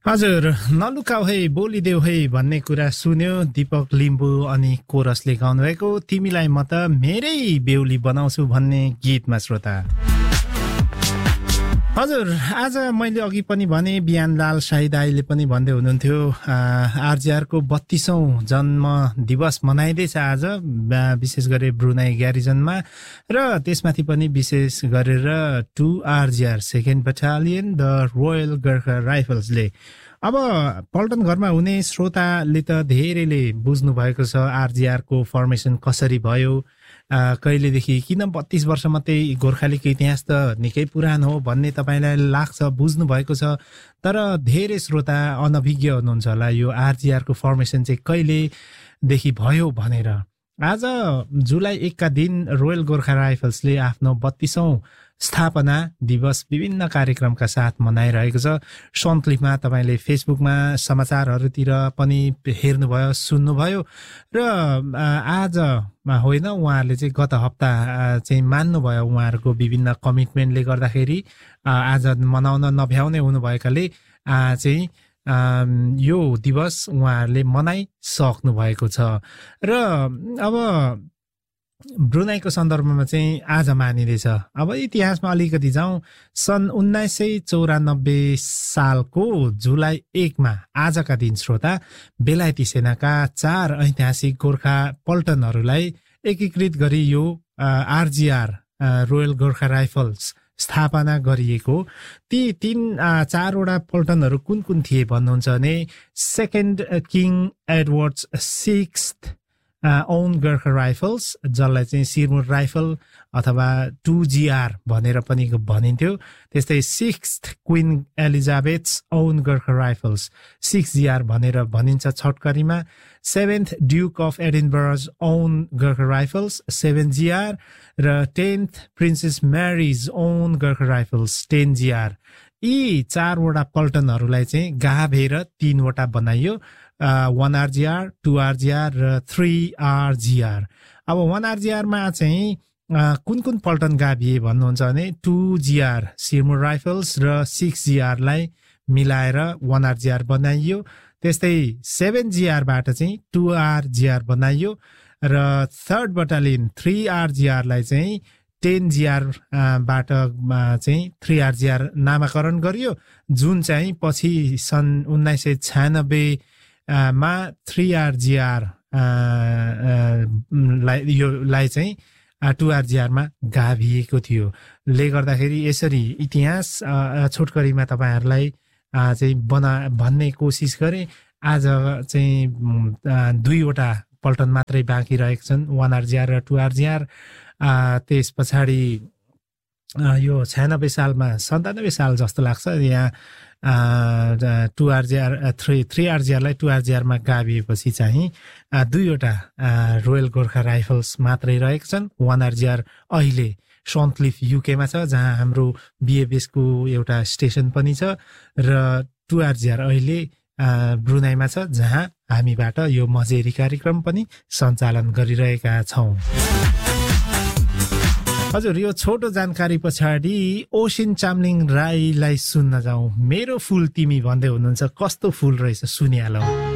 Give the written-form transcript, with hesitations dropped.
हजुर, नलुकाऊ है बोलिदेऊ है भन्ने कुरा सुन्यो दीपक लिम्बू अनि कोरसले गाउनुभएको तिमीलाई म त मेरै बेहुली बनाउँछु भन्ने गीतमा श्रोता। हजुर, आज मैले अघि पनि भने बिहानलाल शाही दाईले पनि भन्दै हुनुहुन्थ्यो आरजीआरको 32औं जन्म दिवस मनाइँदैछ आज, विशेष गरी ब्रुनाई ग्यारिजनमा र त्यसमाथि पनि विशेष गरेर 2RGR second battalion the royal Gorkha राइफल्सले। अब पल्टन घरमा हुने श्रोताले त धेरैले बुझ्नु भएको छ आरजीआरको फर्मेसन कसरी भयो, कहिलेदेखि, किन 32 वर्ष मात्रै। गोर्खालीको इतिहास त निकै पुरानो हो भन्ने तपाईँलाई लाग्छ, बुझ्नु भएको छ, तर धेरै श्रोता अनभिज्ञ हुनुहुन्छ होला यो आरजीआरको फर्मेसन चाहिँ कहिलेदेखि भयो भनेर। आज जुलाई 1 का दिन रोयल गोर्खा राइफल्सले आफ्नो 32औं स्थापना दिवस विभिन्न कार्यक्रमका साथ मनाइरहेको छ। सन्तलिफमा तपाईँले फेसबुकमा समाचारहरूतिर पनि हेर्नुभयो, सुन्नुभयो र आज होइन, उहाँहरूले चाहिँ गत हप्ता चाहिँ मान्नुभयो उहाँहरूको विभिन्न कमिटमेन्टले गर्दाखेरि आज मनाउन नभ्याउने हुनुभएकाले चाहिँ यो दिवस उहाँहरूले मनाइसक्नु भएको छ। र अब ब्रुनाईको सन्दर्भमा चाहिँ आज मानिँदैछ। अब इतिहासमा अलिकति जाउँ। सन् 1994 सालको जुलाई 1 मा आजका दिन श्रोता बेलायती सेनाका 4 ऐतिहासिक गोर्खा पल्टनहरूलाई एकीकृत गरी यो आरजीआर रोयल गोर्खा राइफल्स स्थापना गरिएको। ती 4वटा पल्टनहरू कुन कुन थिए भन्नुहुन्छ भने second king Edwards 6th own Gorkha rifles, जसलाई चाहिँ सिरमुर राइफल अथवा 2GR भनेर पनि भनिन्थ्यो। त्यस्तै 6th queen Elizabeth's own Gorkha rifles 6GR भनेर भनिन्छ छोटकरीमा। 7th duke of Edinburgh own Gorkha rifles 7GR र 10th princess marriage own Gorkha rifles 10GR। यी 4वटा पल्टनहरूलाई चाहिँ गाभेर 3वटा बनाइयो, 1RGR, 2RGR र 3RGR। अब 1RGR मा चाहिँ कुन कुन पल्टन गाभिए भन्नुहुन्छ भने 2GR सिरमुर राइफल्स र 6GR लाई मिलाएर 1RGR बनाइयो। त्यस्तै 7GR बाट चाहिँ 2RGR बनाइयो र 3rd बटालियन 3RGR लाई चाहिँ 10GR बाट चाहिँ 3RGR नामाकरण गरियो, जुन चाहिँ पछि सन् 1996 मा 3RGR लाई चाहिँ 2RGR मा गाभिएको थियो। ले गर्दाखेरि यसरी इतिहास छोटकरीमा तपाईँहरूलाई चाहिँ भन्ने कोसिस गरे। आज चाहिँ 2वटा पल्टन मात्रै बाँकी रहेका छन्, 1RGR र 2RGR। त्यस पछाडि यो 96 सालमा 97 साल जस्तो लाग्छ यहाँ 3RGR लाई 2RGR मा गाभिएपछि चाहिँ 2वटा रोयल गोर्खा राइफल्स मात्रै रहेका छन्। 1RGR अहिले सन्तलिफ युकेमा छ, जहाँ हाम्रो बिएबएसको एउटा स्टेसन पनि छ, र 2RGR अहिले ब्रुनाईमा छ, जहाँ हामीबाट यो मजेरी कार्यक्रम पनि सञ्चालन गरिरहेका छौँ। हजुर, यो छोटो जानकारी पछाडि ओसिन चामलिङ राईलाई सुन्न जाउँ। मेरो फुल तिमी भन्दै हुनुहुन्छ, कस्तो फुल रहेछ सुनिहालौँ।